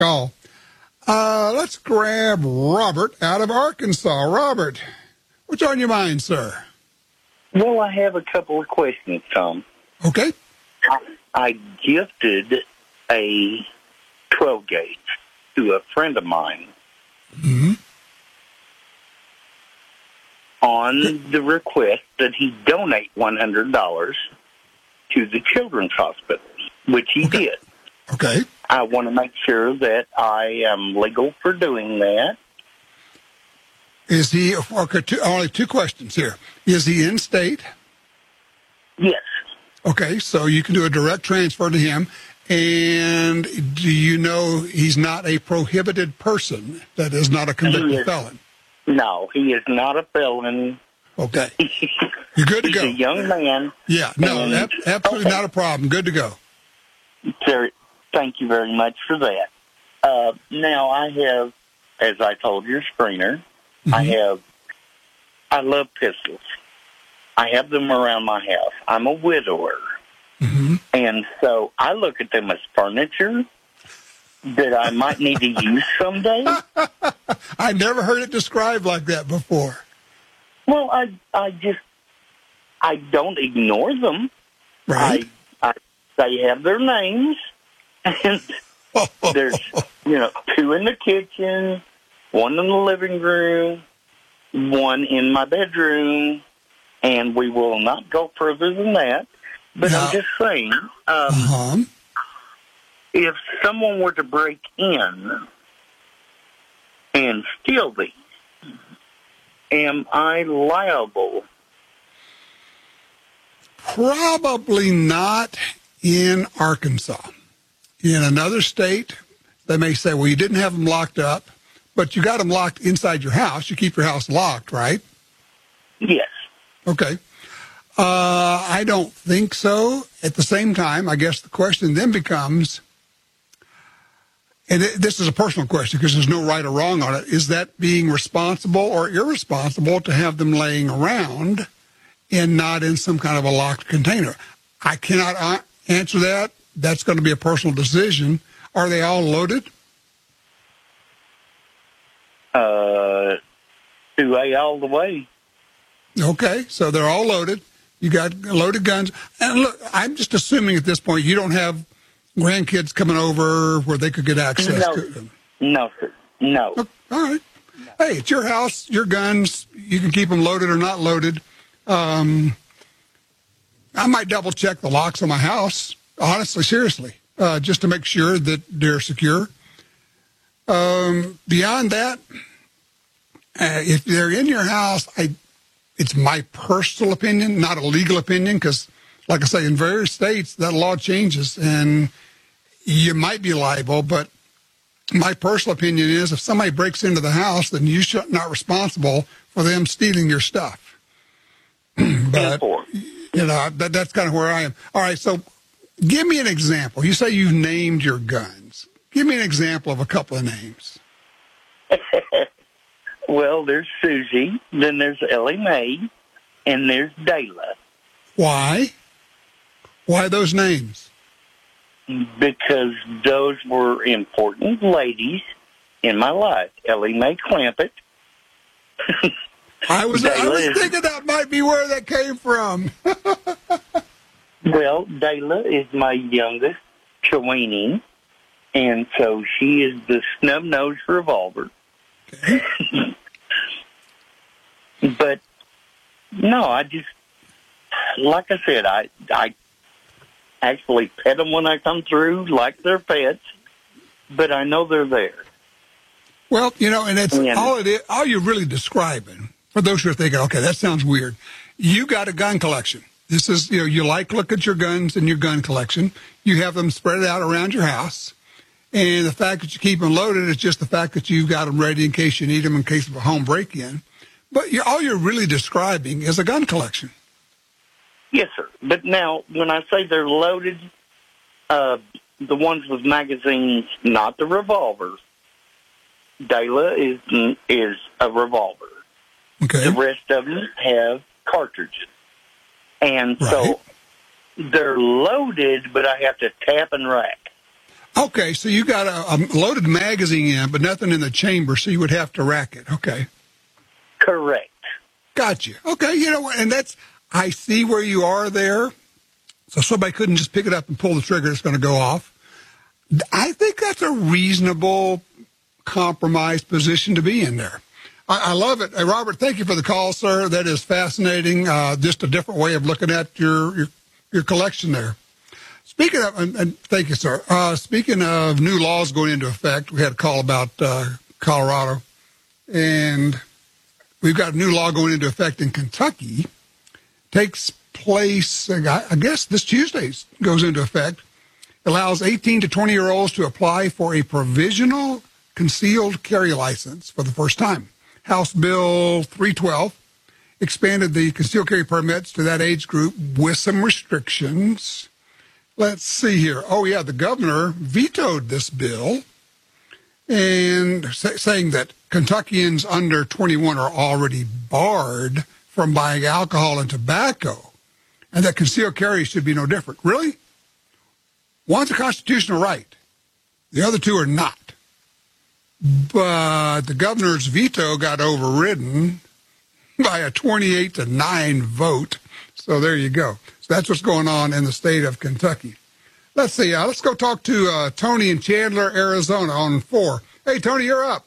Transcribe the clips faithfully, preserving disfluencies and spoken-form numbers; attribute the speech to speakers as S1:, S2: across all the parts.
S1: call. Uh, let's grab Robert out of Arkansas. Robert, what's on your mind, sir?
S2: Well, I have a couple of questions, Tom.
S1: Okay.
S2: I, I gifted a twelve gauge to a friend of mine
S1: Mm-hmm.
S2: on the request that he donate one hundred dollars to the children's hospitals, which he
S1: Okay.
S2: did.
S1: Okay.
S2: I want to make sure that I am legal for doing that.
S1: Is he, okay, two, only two questions here. Is he in state?
S2: Yes.
S1: Okay, so you can do a direct transfer to him. And do you know he's not a prohibited person? That is not a
S2: He
S1: convicted
S2: is-
S1: felon.
S2: No, he is not a felon.
S1: Okay. You're good to
S2: He's
S1: go.
S2: a young man.
S1: Yeah, no,
S2: And-
S1: ab- absolutely
S2: okay.
S1: not a problem. Good to go.
S2: Sir, thank you very much for that. Uh, now, I have, as I told your screener, I
S1: Mhm.
S2: have, I love pistols. I have them around my house. I'm a widower.
S1: Mm-hmm.
S2: And so I look at them as furniture that I might need to use someday.
S1: I never heard it described like that before.
S2: Well, I, I just, I don't ignore them.
S1: Right?
S2: I, I, they have their names. And there's, you know, two in the kitchen, one in the living room, one in my bedroom, and we will not go further than that. But
S1: Yeah.
S2: I'm just saying, um,
S1: uh-huh.
S2: if someone were to break in and steal these, am I liable?
S1: Probably not in Arkansas. In another state, they may say, well, you didn't have them locked up, but you got them locked inside your house. You keep your house locked, right?
S2: Yes.
S1: Okay. Uh, I don't think so. At the same time, I guess the question then becomes, and it, this is a personal question because there's no right or wrong on it, is that being responsible or irresponsible to have them laying around and not in some kind of a locked container? I cannot uh, answer that. That's going to be a personal decision. Are they all loaded?
S2: Uh, two A all the way.
S1: Okay, so they're all loaded. You got loaded guns. And look, I'm just assuming at this point you don't have grandkids coming over where they could get access
S2: No.
S1: to them.
S2: No, sir. No.
S1: Oh, all right. Hey, it's your house, your guns. You can keep them loaded or not loaded. Um, I might double check the locks on my house, honestly, seriously, uh, just to make sure that they're secure. Um, beyond that, uh, if they're in your house, I, it's my personal opinion, not a legal opinion, because, like I say, in various states, that law changes, and you might be liable, but my personal opinion is if somebody breaks into the house, then you should not responsible for them stealing your stuff. But, you know, that, that's kind of where I am. All right, so give me an example. You say you've named your guns. Give me an example of a couple of names.
S2: Well, there's Susie, then there's Ellie Mae, and there's Dayla.
S1: Why? Why those names?
S2: Because those were important ladies in my life. Ellie Mae Clampett.
S1: I was I
S2: Dayla
S1: was
S2: is-
S1: thinking that might be where that came from.
S2: Well, Dayla is my youngest, Cheweeney, and so she is the snub-nosed revolver.
S1: Okay.
S2: But, no, I just, like I said, I, I actually pet them when I come through like they're pets, but I know they're there.
S1: Well, you know, and it's
S2: And-
S1: all it is, all you're really describing, for those who are thinking, okay, that sounds weird. You got a gun collection. This is, you know, you like look at your guns and your gun collection. You have them spread out around your house. And the fact that you keep them loaded is just the fact that you've got them ready in case you need them in case of a home break-in. But you're, all you're really describing is a gun collection.
S2: Yes, sir. But now, when I say they're loaded, uh, the ones with magazines, not the revolvers. Dayla is is a revolver.
S1: Okay.
S2: The rest of them have cartridges. And
S1: Right.
S2: so they're loaded, but I have to tap and rack.
S1: Okay, so you got a, a loaded magazine in, but nothing in the chamber, so you would have to rack it. Okay.
S2: Correct.
S1: Gotcha. Okay, you know, and that's, I see where you are there. So somebody couldn't just pick it up and pull the trigger, it's going to go off. I think that's a reasonable compromised position to be in there. I, I love it. Hey, Robert, thank you for the call, sir. That is fascinating. Uh, just a different way of looking at your, your, your collection there. Speaking of, and, and thank you, sir. Uh, speaking of new laws going into effect, we had a call about uh, Colorado, and we've got a new law going into effect in Kentucky. Takes place, I guess, this Tuesday goes into effect. Allows eighteen to twenty-year-olds to apply for a provisional concealed carry license for the first time. House Bill three twelve expanded the concealed carry permits to that age group with some restrictions. Let's see here. Oh, yeah, the governor vetoed this bill and say, saying that Kentuckians under twenty-one are already barred from buying alcohol and tobacco, and that concealed carry should be no different. Really? One's a constitutional right. The other two are not. But the governor's veto got overridden by a twenty-eight to nine vote. So there you go. So that's what's going on in the state of Kentucky. Let's see. Uh, let's go talk to uh, Tony in Chandler, Arizona on four. Hey, Tony, you're up.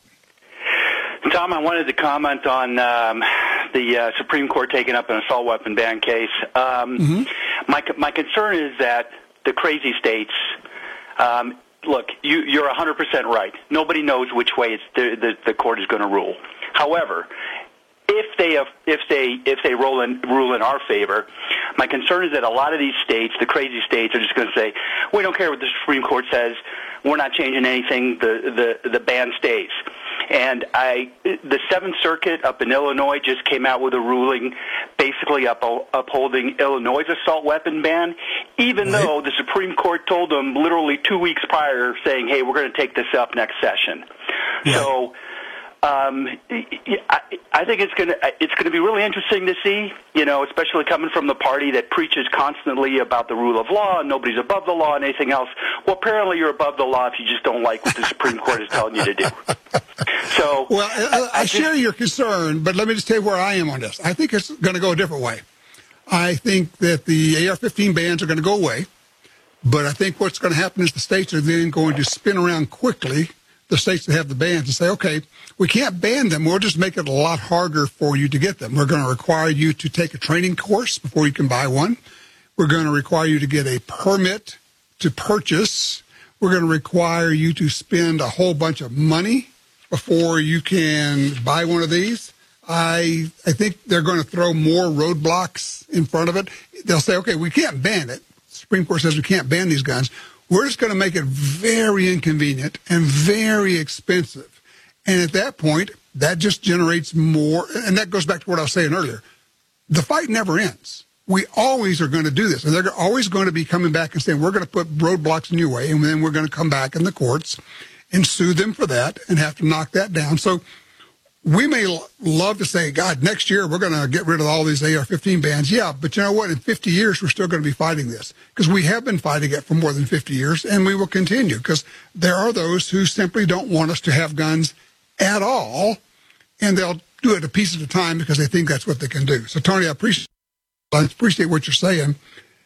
S3: Tom, I wanted to comment on um, the uh, Supreme Court taking up an assault weapon ban case. Um, mm-hmm. My my concern is that the crazy states. Um, look, you, you're one hundred percent right. Nobody knows which way it's the, the, the court is going to rule. However, if they have, if they if they roll in, rule in our favor, my concern is that a lot of these states, the crazy states, are just going to say, we don't care what the Supreme Court says. We're not changing anything. The the, the ban stays. And I, the Seventh Circuit up in Illinois just came out with a ruling basically up, upholding Illinois' assault weapon ban, even right. though the Supreme Court told them literally two weeks prior saying, hey, we're going to take this up next session. Yeah. So um, I, I think it's going to it's going to be really interesting to see, you know, especially coming from the party that preaches constantly about the rule of law and nobody's above the law and anything else. Well, apparently you're above the law if you just don't like what the Supreme Court is telling you to do. So,
S1: well, I, I, I share just, your concern, but let me just tell you where I am on this. I think it's going to go a different way. I think that the A R fifteen bans are going to go away, but I think what's going to happen is the states are then going to spin around quickly, the states that have the bans, and say, okay, we can't ban them. We'll just make it a lot harder for you to get them. We're going to require you to take a training course before you can buy one. We're going to require you to get a permit to purchase. We're going to require you to spend a whole bunch of money before you can buy one of these. I I think they're going to throw more roadblocks in front of it. They'll say, okay, we can't ban it. The Supreme Court says we can't ban these guns. We're just going to make it very inconvenient and very expensive. And at that point, that just generates more. And that goes back to what I was saying earlier. The fight never ends. We always are going to do this. And they're always going to be coming back and saying, we're going to put roadblocks in your way. And then we're going to come back in the courts and sue them for that and have to knock that down. So we may l- love to say, God, next year we're going to get rid of all these A R fifteen bans. Yeah, but you know what? In fifty years, we're still going to be fighting this because we have been fighting it for more than fifty years, and we will continue because there are those who simply don't want us to have guns at all, and they'll do it a piece at a time because they think that's what they can do. So, Tony, I appreciate, I appreciate what you're saying.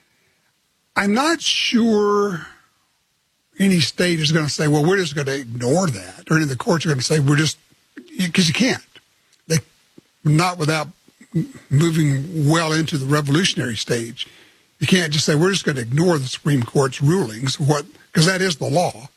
S1: I'm not sure any state is going to say, well, we're just going to ignore that. Or any of the courts are going to say, we're just, because you can't. They, not without moving well into the revolutionary stage. You can't just say, we're just going to ignore the Supreme Court's rulings, what because that is the law.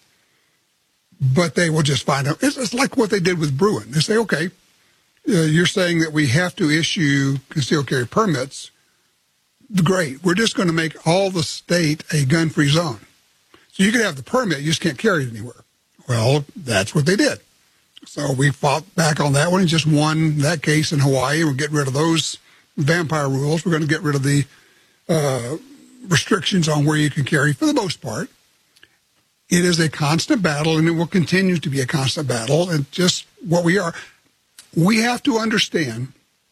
S1: But they will just find out. It's, it's like what they did with Bruin. They say, okay, uh, you're saying that we have to issue concealed carry permits. Great. We're just going to make all the state a gun-free zone. So you can have the permit, you just can't carry it anywhere. Well, that's what they did. So we fought back on that one and just won that case in Hawaii. We're getting rid of those vampire rules. We're going to get rid of the uh, restrictions on where you can carry for the most part. It is a constant battle, and it will continue to be a constant battle. And just what we are, we have to understand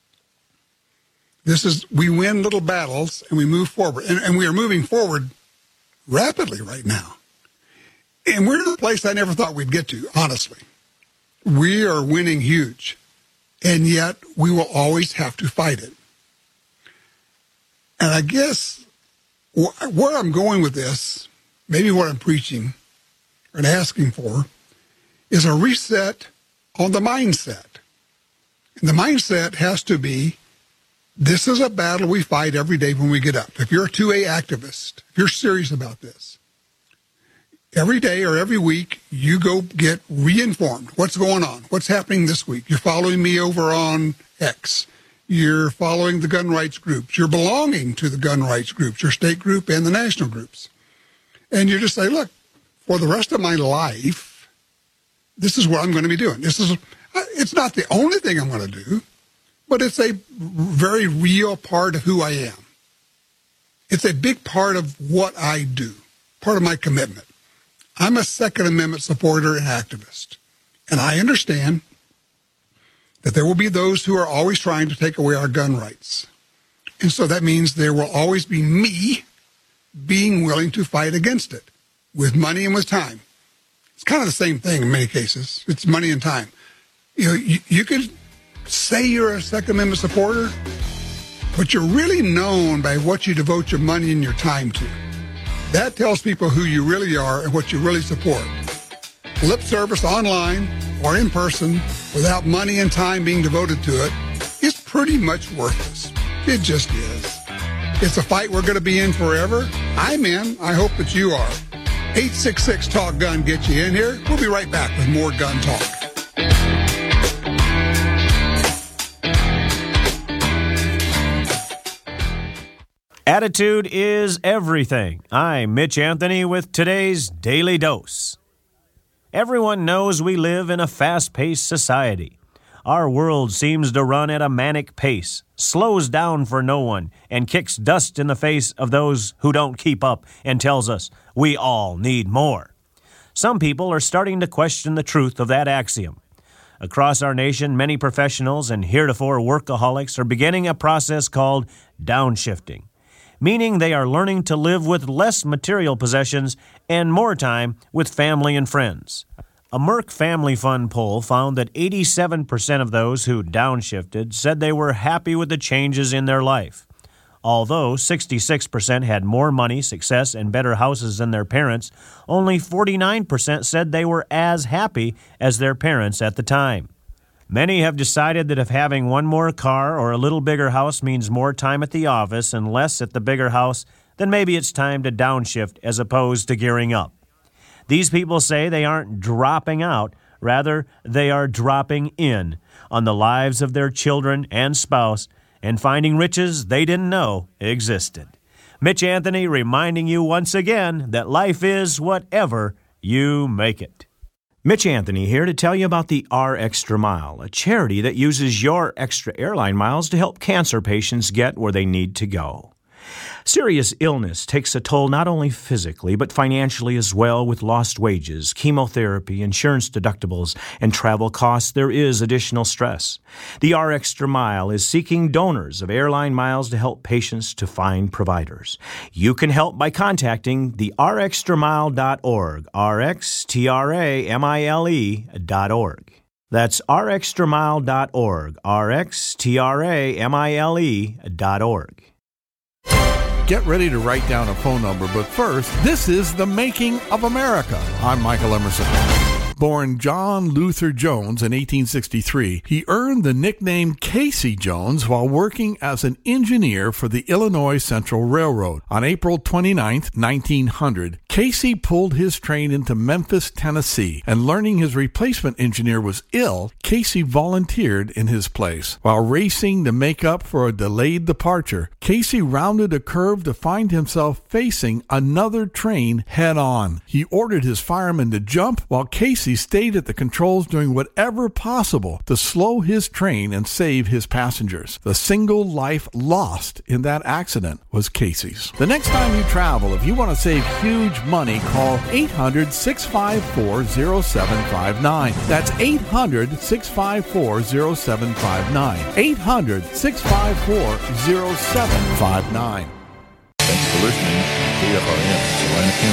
S1: this is, we win little battles and we move forward. And, and we are moving forward rapidly right now. And we're in a place I never thought we'd get to, honestly. We are winning huge, and yet we will always have to fight it. And I guess wh- where I'm going with this, maybe what I'm preaching and asking for, is a reset on the mindset. And the mindset has to be, this is a battle we fight every day when we get up. If you're a two A activist, if you're serious about this, every day or every week, you go get reinformed. What's going on? What's happening this week? You're following me over on X. You're following the gun rights groups. You're belonging to the gun rights groups, your state group and the national groups. And you just say, look, for the rest of my life, this is what I'm going to be doing. This is, it's not the only thing I'm going to do, but it's a very real part of who I am. It's a big part of what I do, part of my commitment. I'm a Second Amendment supporter and activist, and I understand that there will be those who are always trying to take away our gun rights. And so that means there will always be me being willing to fight against it with money and with time. It's kind of the same thing in many cases. It's money and time. You know, you, you can say you're a Second Amendment supporter, but you're really known by what you devote your money and your time to. That tells people who you really are and what you really support. Lip service online or in person without money and time being devoted to it is pretty much worthless. It just is. It's a fight we're going to be in forever. I'm in. I hope that you are. eight six six talk gun gets you in here. We'll be right back with more Gun Talk.
S4: Attitude is everything. I'm Mitch Anthony with today's Daily Dose. Everyone knows we live in a fast-paced society. Our world seems to run at a manic pace, slows down for no one, and kicks dust in the face of those who don't keep up and tells us we all need more. Some people are starting to question the truth of that axiom. Across our nation, many professionals and heretofore workaholics are beginning a process called downshifting, meaning they are learning to live with less material possessions and more time with family and friends. A Merck Family Fund poll found that eighty-seven percent of those who downshifted said they were happy with the changes in their life. Although sixty-six percent had more money, success, and better houses than their parents, only forty-nine percent said they were as happy as their parents at the time. Many have decided that if having one more car or a little bigger house means more time at the office and less at the bigger house, then maybe it's time to downshift as opposed to gearing up. These people say they aren't dropping out, rather they are dropping in on the lives of their children and spouse and finding riches they didn't know existed. Mitch Anthony reminding you once again that life is whatever you make it. Mitch Anthony here to tell you about the R Extra Mile, a charity that uses your extra airline miles to help cancer patients get where they need to go. Serious illness takes a toll not only physically, but financially as well. With lost wages, chemotherapy, insurance deductibles, and travel costs, there is additional stress. The R Extra Mile is seeking donors of airline miles to help patients to find providers. You can help by contacting the r extra mile dot org, R X T R A M I L E dot org. That's r extra mile dot org, R X T R A M I L E dot org.
S5: Get ready to write down a phone number, but first, this is The Making of America. I'm Michael Emerson. Born John Luther Jones in eighteen sixty-three, he earned the nickname Casey Jones while working as an engineer for the Illinois Central Railroad. On April twenty-ninth, nineteen hundred, Casey pulled his train into Memphis, Tennessee, and learning his replacement engineer was ill, Casey volunteered in his place. While racing to make up for a delayed departure, Casey rounded a curve to find himself facing another train head-on. He ordered his firemen to jump while Casey stayed at the controls doing whatever possible to slow his train and save his passengers. The single life lost in that accident was Casey's. The next time you travel, if you want to save huge money, call eight hundred, six five four, zero seven five nine. That's eight hundred, six five four, zero seven five nine. eight hundred, six five four, zero seven five nine.
S6: Thanks for listening to K F R N, Salina,